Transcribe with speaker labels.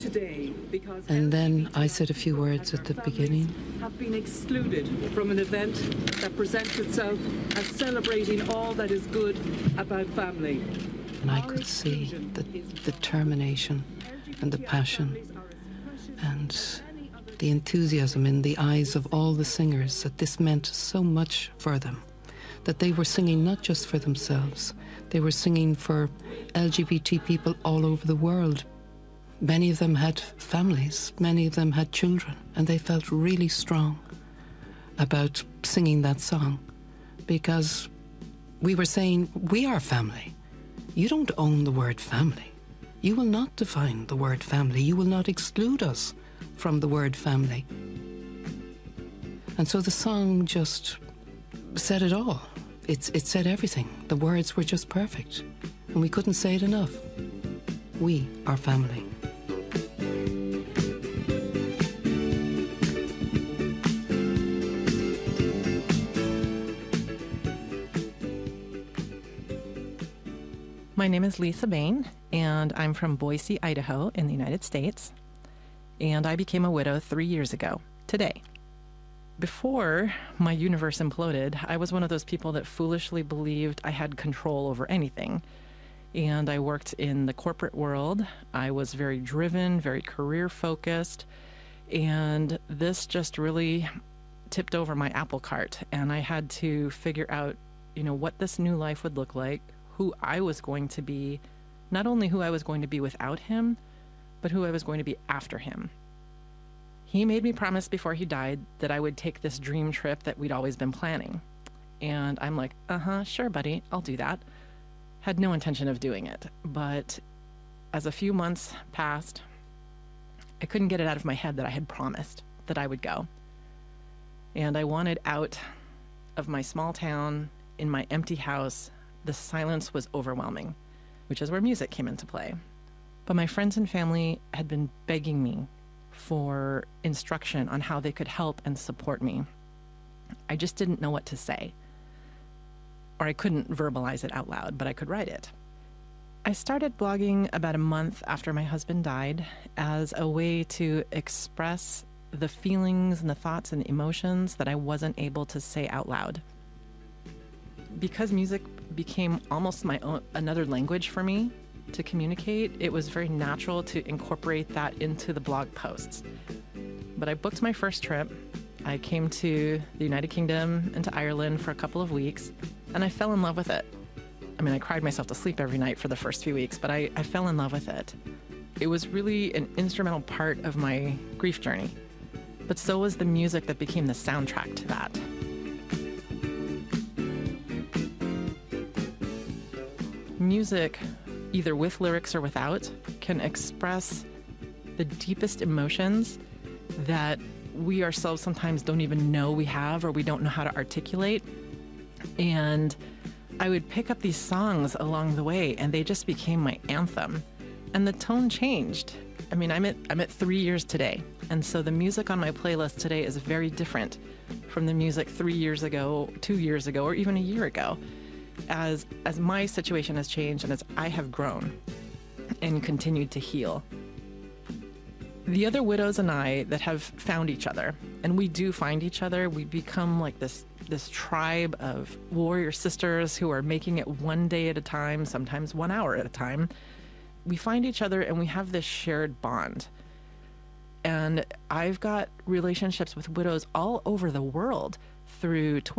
Speaker 1: today because
Speaker 2: And then I said a few words at the beginning.
Speaker 1: Have been excluded from an event that presents itself as celebrating all that is good about family.
Speaker 2: And I could see the determination and the passion and the enthusiasm in the eyes of all the singers, that this meant so much for them, that they were singing not just for themselves, they were singing for LGBT people all over the world. Many of them had families, many of them had children, and they felt really strong about singing that song because we were saying, we are family. You don't own the word family. You will not define the word family. You will not exclude us from the word family. And so the song just said it all. It said everything. The words were just perfect. And we couldn't say it enough. We are family.
Speaker 3: My name is Lisa Bain, and I'm from Boise, Idaho, in the United States. And I became a widow 3 years ago, today. Before my universe imploded, I was one of those people that foolishly believed I had control over anything. And I worked in the corporate world. I was very driven, very career-focused. And this just really tipped over my apple cart. And I had to figure out, what this new life would look like, who I was going to be, not only who I was going to be without him, but who I was going to be after him. He made me promise before he died that I would take this dream trip that we'd always been planning. And I'm like, sure, buddy, I'll do that. Had no intention of doing it. But as a few months passed, I couldn't get it out of my head that I had promised that I would go. And I wanted out of my small town, in my empty house. The silence was overwhelming, which is where music came into play. But my friends and family had been begging me for instruction on how they could help and support me. I just didn't know what to say. Or I couldn't verbalize it out loud, but I could write it. I started blogging about a month after my husband died as a way to express the feelings and the thoughts and the emotions that I wasn't able to say out loud. Because music became almost my own, another language for me to communicate, it was very natural to incorporate that into the blog posts. But I booked my first trip. I came to the United Kingdom and to Ireland for a couple of weeks, and I fell in love with it. I mean, I cried myself to sleep every night for the first few weeks, but I fell in love with it. It was really an instrumental part of my grief journey, but so was the music that became the soundtrack to that. Music, either with lyrics or without, can express the deepest emotions that we ourselves sometimes don't even know we have or we don't know how to articulate. And I would pick up these songs along the way, and they just became my anthem. And the tone changed. I mean, I'm at 3 years today, and so the music on my playlist today is very different from the music 3 years ago, 2 years ago, or even a year ago. As my situation has changed and as I have grown and continued to heal. The other widows and I that have found each other, and we do find each other, we become like this tribe of warrior sisters who are making it one day at a time, sometimes 1 hour at a time. We find each other and we have this shared bond. And I've got relationships with widows all over the world through Twitter.